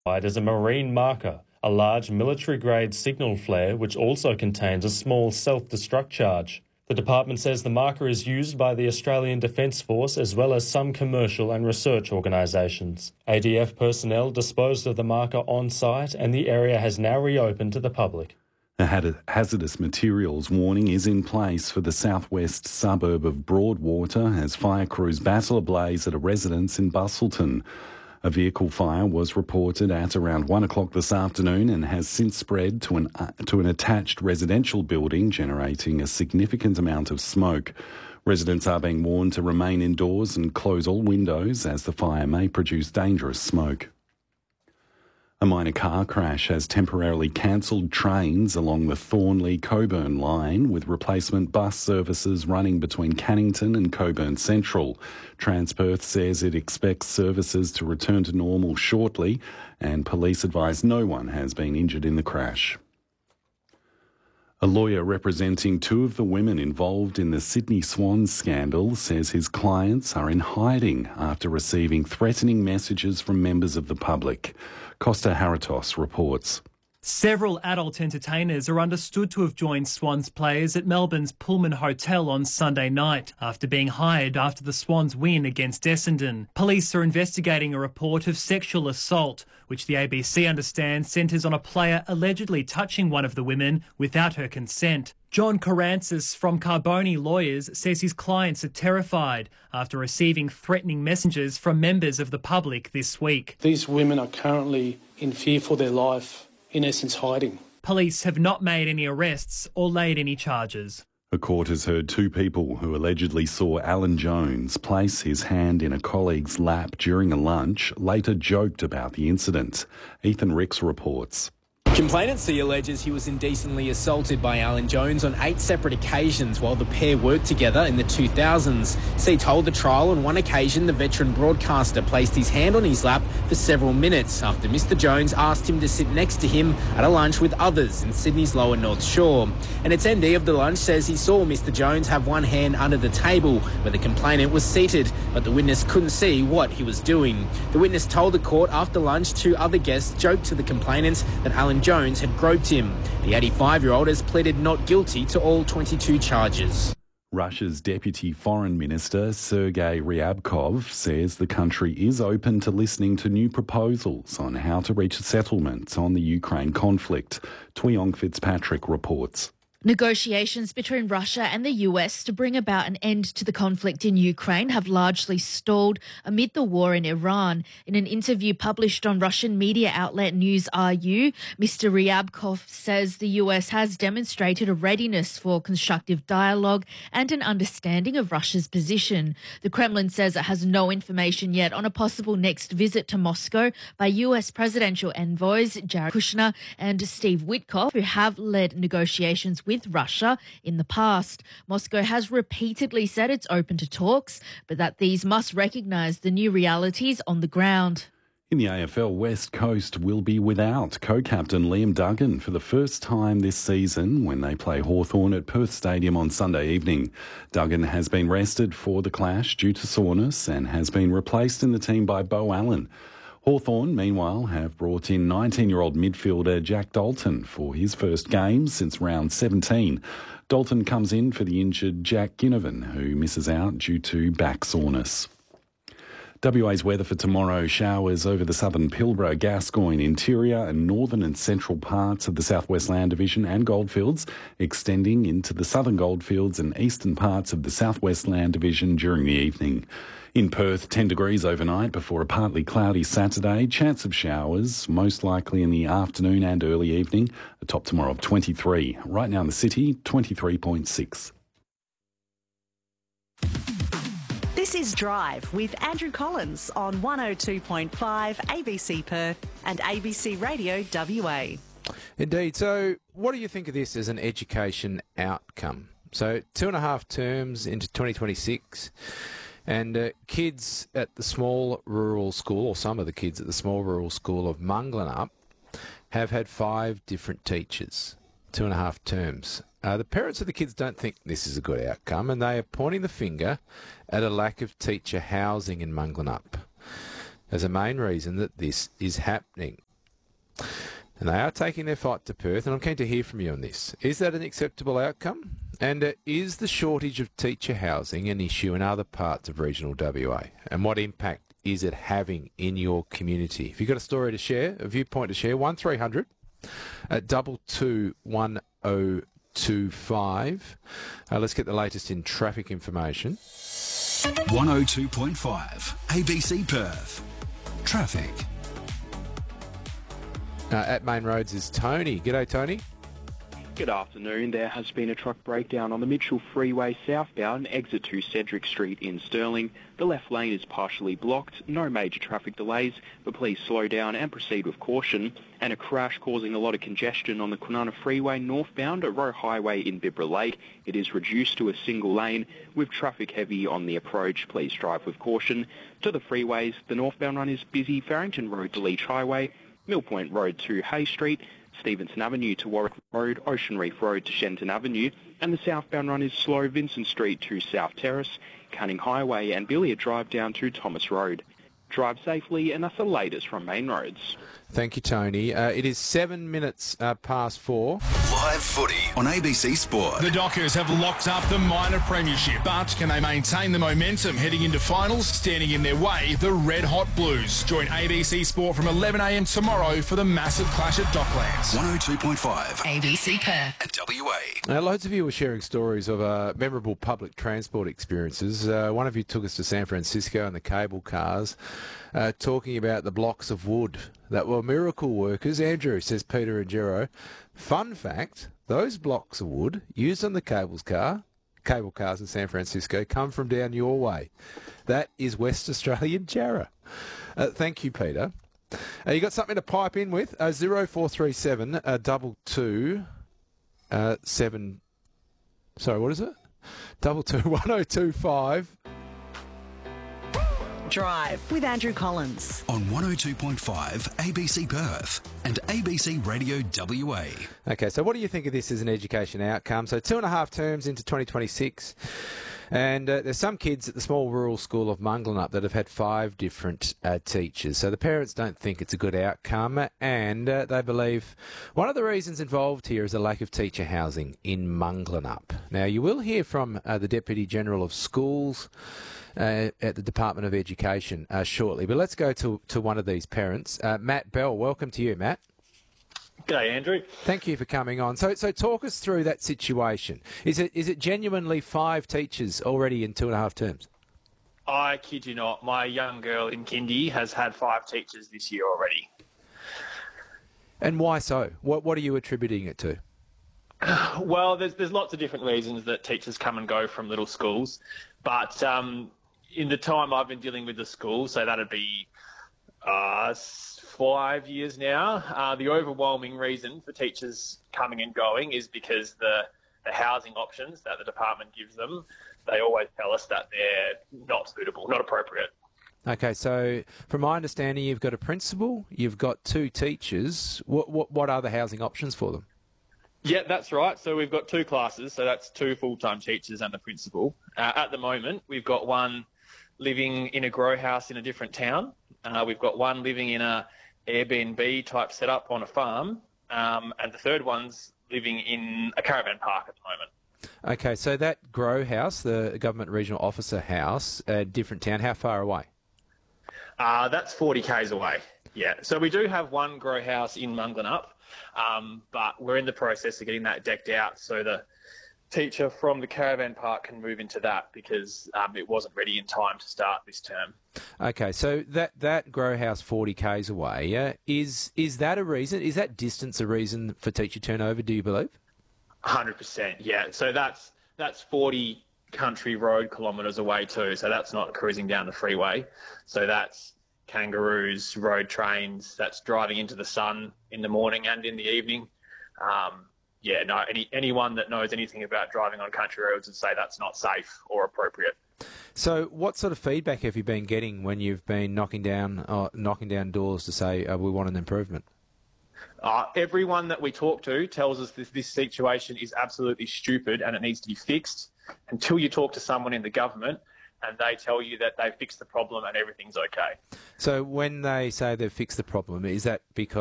As a marine marker, a large military-grade signal flare which also contains a small self-destruct charge. The department says the marker is used by the Australian Defence Force as well as some commercial and research organisations. ADF personnel disposed of the marker on site and the area has now reopened to the public. A hazardous materials warning is in place for the southwest suburb of Broadwater as fire crews battle a blaze at a residence in Bustleton. A vehicle fire was reported at around 1 o'clock this afternoon and has since spread to an attached residential building, generating a significant amount of smoke. Residents are being warned to remain indoors and close all windows as the fire may produce dangerous smoke. A minor car crash has temporarily cancelled trains along the Thornley-Coburn line, with replacement bus services running between Cannington and Coburn Central. Transperth says it expects services to return to normal shortly, and police advise no one has been injured in the crash. A lawyer representing two of the women involved in the Sydney Swans scandal says his clients are in hiding after receiving threatening messages from members of the public. Costa Haratos reports. Several adult entertainers are understood to have joined Swans players at Melbourne's Pullman Hotel on Sunday night after being hired after the Swans win against Essendon. Police are investigating a report of sexual assault, which the ABC understands centres on a player allegedly touching one of the women without her consent. John Carancis from Carboni Lawyers says his clients are terrified after receiving threatening messages from members of the public this week. These women are currently in fear for their life, in essence hiding. Police have not made any arrests or laid any charges. A court has heard two people who allegedly saw Alan Jones place his hand in a colleague's lap during a lunch later joked about the incident. Ethan Ricks reports. Complainant C alleges he was indecently assaulted by Alan Jones on 8 separate occasions while the pair worked together in the 2000s. C told the trial on one occasion the veteran broadcaster placed his hand on his lap for several minutes after Mr Jones asked him to sit next to him at a lunch with others in Sydney's lower North Shore. And its MD of the lunch says he saw Mr Jones have one hand under the table where the complainant was seated, but the witness couldn't see what he was doing. The witness told the court after lunch 2 other guests joked to the complainant that Alan Jones had groped him. The 85-year-old has pleaded not guilty to all 22 charges. Russia's Deputy Foreign Minister Sergei Ryabkov says the country is open to listening to new proposals on how to reach a settlement on the Ukraine conflict. Tuyong Fitzpatrick reports. Negotiations between Russia and the US to bring about an end to the conflict in Ukraine have largely stalled amid the war in Iran. In an interview published on Russian media outlet News.ru, Mr. Ryabkov says the US has demonstrated a readiness for constructive dialogue and an understanding of Russia's position. The Kremlin says it has no information yet on a possible next visit to Moscow by US presidential envoys Jared Kushner and Steve Witkoff, who have led negotiations with Russia in the past. Moscow has repeatedly said it's open to talks, but that these must recognise the new realities on the ground. In the AFL, West Coast will be without co-captain Liam Duggan for the first time this season when they play Hawthorn at Perth Stadium on Sunday evening. Duggan has been rested for the clash due to soreness and has been replaced in the team by Beau Allen. Hawthorn, meanwhile, have brought in 19-year-old midfielder Jack Dalton for his first game since round 17. Dalton comes in for the injured Jack Ginnivan, who misses out due to back soreness. WA's weather for tomorrow: showers over the southern Pilbara, Gascoyne, interior and northern and central parts of the Southwest Land Division and Goldfields, extending into the southern Goldfields and eastern parts of the Southwest Land Division during the evening. In Perth, 10 degrees overnight before a partly cloudy Saturday. Chance of showers, most likely in the afternoon and early evening. A top tomorrow of 23. Right now in the city, 23.6. This is Drive with Andrew Collins on 102.5 ABC Perth and ABC Radio WA. Indeed. So what do you think of this as an education outcome? So 2.5 terms into 2026. And kids at the small rural school, or some of the kids at the small rural school of Munglanup, have had 5 different teachers, 2.5 terms. The parents of the kids don't think this is a good outcome, and they are pointing the finger at a lack of teacher housing in Munglanup as a main reason that this is happening. And they are taking their fight to Perth, and I'm keen to hear from you on this. Is that an acceptable outcome? And is the shortage of teacher housing an issue in other parts of regional WA? And what impact is it having in your community? If you've got a story to share, a viewpoint to share, 1300 at 221025. Let's get the latest in traffic information. 102.5 ABC Perth. Traffic. At Main Roads is Tony. G'day, Tony. Good afternoon. There has been a truck breakdown on the Mitchell Freeway southbound, exit to Cedric Street in Stirling. The left lane is partially blocked. No major traffic delays, but please slow down and proceed with caution. And a crash causing a lot of congestion on the Kwinana Freeway northbound at Roe Highway in Bibra Lake. It is reduced to a single lane with traffic heavy on the approach. Please drive with caution. To the freeways, the northbound run is busy. Farrington Road to Leach Highway, Mill Point Road to Hay Street, Stevenson Avenue to Warwick Road, Ocean Reef Road to Shenton Avenue, and the southbound run is slow, Vincent Street to South Terrace, Canning Highway and Billiard Drive down to Thomas Road. Drive safely, and that's the latest from Main Roads. Thank you, Tony. It is 7 minutes past 4. Live footy on ABC Sport. The Dockers have locked up the minor premiership, but can they maintain the momentum heading into finals? Standing in their way, the Red Hot Blues. Join ABC Sport from 11 a.m. tomorrow for the massive clash at Docklands. 102.5 ABC Perth and WA. Loads of you were sharing stories of memorable public transport experiences. One of you took us to San Francisco in the cable cars, talking about the blocks of wood that were miracle workers. Andrew, says Peter and Jero. Fun fact, those blocks of wood used on the cable cars in San Francisco come from down your way. That is West Australian Jarrah. Thank you, Peter. You got something to pipe in with? 0437 22 7. Sorry, what is it? 221025. Drive with Andrew Collins on 102.5 ABC Perth and ABC Radio WA. Okay, so what do you think of this as an education outcome? So 2.5 terms into 2026, and there's some kids at the small rural school of Munglanup that have had 5 different teachers. So the parents don't think it's a good outcome, and they believe one of the reasons involved here is a lack of teacher housing in Munglanup. Now, you will hear from the Deputy General of Schools at the Department of Education shortly. But let's go to one of these parents. Matt Bell, welcome to you, Matt. G'day, Andrew. Thank you for coming on. So talk us through that situation. Is it genuinely 5 teachers already in 2.5 terms? I kid you not. My young girl in kindy has had 5 teachers this year already. And why so? What are you attributing it to? Well, there's lots of different reasons that teachers come and go from little schools, but in the time I've been dealing with the school, so that'd be 5 years now, the overwhelming reason for teachers coming and going is because the housing options that the department gives them, they always tell us that they're not suitable, not appropriate. Okay, so from my understanding, you've got a principal, you've got 2 teachers. What are the housing options for them? Yeah, that's right. So we've got 2 classes, so that's 2 full-time teachers and the principal. At the moment, we've got one living in a grow house in a different town. We've got one living in a Airbnb type setup on a farm, and the third one's living in a caravan park at the moment. Okay, so that grow house, the government regional officer house, a different town, how far away? That's 40 k's away. Yeah, so we do have one grow house in Munglanup, but we're in the process of getting that decked out so the teacher from the caravan park can move into that because it wasn't ready in time to start this term. Okay, so that grow house 40 k's away, is that a reason? Is that distance a reason for teacher turnover, do you believe? 100%, yeah. So that's 40 country road kilometres away too, so that's not cruising down the freeway. So that's kangaroos, road trains, that's driving into the sun in the morning and in the evening. Anyone that knows anything about driving on country roads would say that's not safe or appropriate. So what sort of feedback have you been getting when you've been knocking down doors to say we want an improvement? Everyone that we talk to tells us this situation is absolutely stupid and it needs to be fixed until you talk to someone in the government and they tell you that they've fixed the problem and everything's okay. So when they say they've fixed the problem, is that because